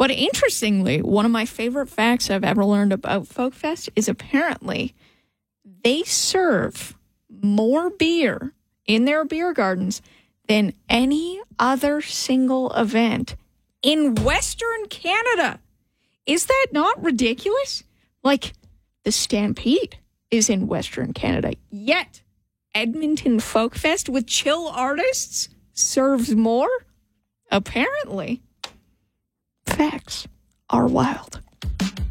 But interestingly, one of my favorite facts I've ever learned about Folkfest is apparently they serve more beer in their beer gardens than any other single event in Western Canada. Is that not ridiculous? Like, the Stampede is in Western Canada, yet Edmonton Folkfest with chill artists serves more? Apparently. Facts are wild.